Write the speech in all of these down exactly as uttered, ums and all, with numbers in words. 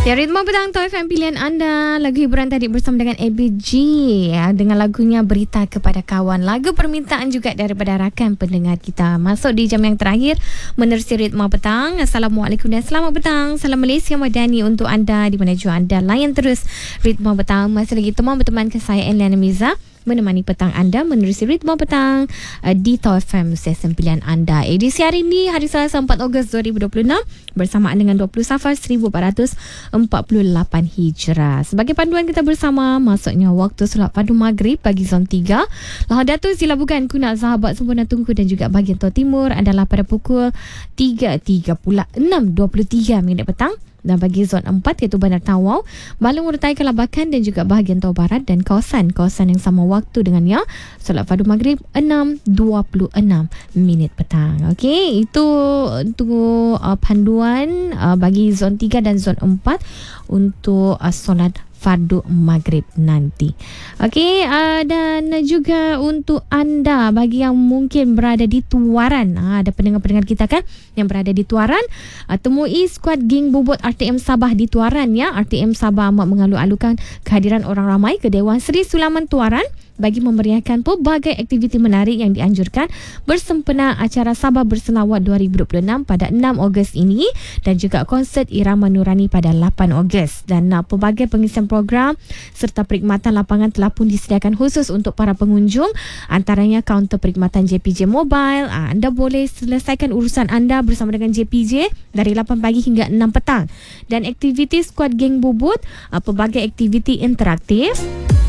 Ya, Ritma Petang Top F M pilihan anda. Lagu hiburan tadi bersama dengan A B G ya, dengan lagunya Berita Kepada Kawan. Lagu permintaan juga daripada rakan pendengar kita. Masuk di jam yang terakhir menerusi Ritma Petang. Assalamualaikum dan selamat petang. Salam Malaysia Madani untuk anda di mana jua anda. Layan terus Ritma Petang. Masih lagi teman bertemankan saya Eliana Miza, menemani petang anda menerusi Ritma Petang uh, di Top F M stesen pilihan anda. Edisi hari ini hari Selasa empat Ogos dua ribu dua puluh enam bersamaan dengan dua puluh Safar seribu empat ratus empat puluh lapan Hijrah. Sebagai panduan kita bersama, masuknya waktu solat fardu maghrib bagi zon tiga. Lahadatul Silabukan Kunak Sahabat Sempurna Tunku dan juga bahagian Tua Timur adalah pada pukul tiga tiga pula enam dua puluh tiga minit petang. Dan bagi zon empat iaitu Bandar Tawau, Balung Urutai Kelabakan dan juga bahagian Tawau Barat dan kawasan-kawasan yang sama waktu dengannya solat fardu maghrib enam dua puluh enam minit petang. Okey, itu untuk uh, panduan uh, bagi zon tiga dan zon empat untuk uh, solat fardu maghrib nanti. Okey, uh, dan juga untuk anda bagi yang mungkin berada di Tuaran, uh, ada pendengar-pendengar kita kan yang berada di Tuaran, uh, temui skuad geng bubut R T M Sabah di Tuaran ya. R T M Sabah amat mengalu-alukan kehadiran orang ramai ke Dewan Seri Sulaiman Tuaran bagi memeriahkan pelbagai aktiviti menarik yang dianjurkan bersempena acara Sabah Berselawat dua ribu dua puluh enam pada enam Ogos ini dan juga konsert Irama Nurani pada lapan Ogos. Dan uh, pelbagai pengisian program serta perkhidmatan lapangan telah pun disediakan khusus untuk para pengunjung, antaranya kaunter perkhidmatan J P J Mobile. Uh, anda boleh selesaikan urusan anda bersama dengan J P J dari lapan pagi hingga enam petang. Dan aktiviti skuad geng bubut, uh, pelbagai aktiviti interaktif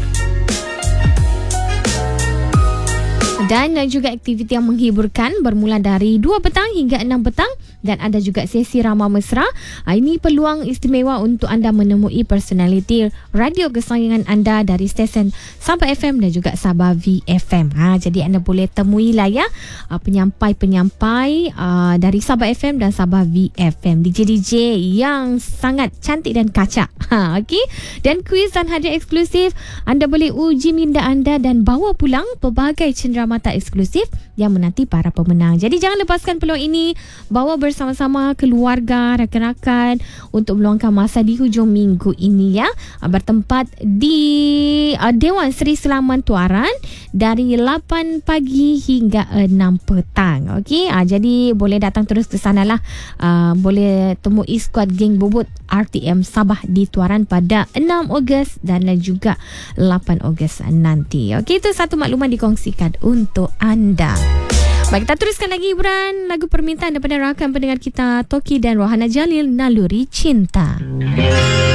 dan juga aktiviti yang menghiburkan bermula dari dua petang hingga enam petang. Dan ada juga sesi ramah mesra. Ha, ini peluang istimewa untuk anda menemui personaliti radio kesayangan anda dari stesen Sabah F M dan juga Sabah V F M. Ha, jadi anda boleh temui lah ya ha, penyampai-penyampai ha, dari Sabah F M dan Sabah V F M. D J D J yang sangat cantik dan kacak. Ha, okay? Dan kuis dan hadiah eksklusif. Anda boleh uji minda anda dan bawa pulang pelbagai cenderamata eksklusif yang menanti para pemenang. Jadi jangan lepaskan peluang ini. Bawa bersama-sama keluarga, rakan-rakan untuk meluangkan masa di hujung minggu ini ya. Bertempat di uh, Dewan Seri Sulaiman Tuaran dari lapan pagi hingga enam petang. Okey, uh, jadi boleh datang terus ke sana lah. Uh, boleh temui skuad geng bubut R T M Sabah di Tuaran pada enam Ogos dan juga lapan Ogos nanti. Okey, itu satu makluman dikongsikan untuk anda. Baik, kita teruskan lagi hiburan lagu permintaan daripada rakan pendengar kita Toki dan Rohana Jalil, Naluri Cinta.